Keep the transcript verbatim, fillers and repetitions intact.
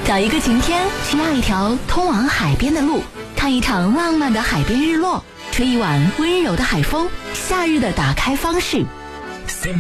找一个晴天，需要一条通往海边的路，看一场浪漫的海边日落，吹一碗温柔的海风，夏日的打开方式。